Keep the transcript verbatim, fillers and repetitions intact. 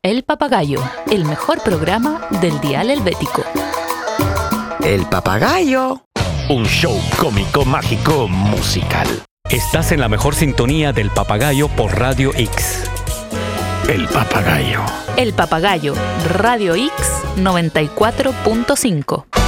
El Papagayo, el mejor programa del dial helvético. El Papagayo. Un show cómico, mágico, musical. Estás en la mejor sintonía del Papagayo por Radio X. El Papagayo. El Papagayo, Radio X noventa y cuatro punto cinco.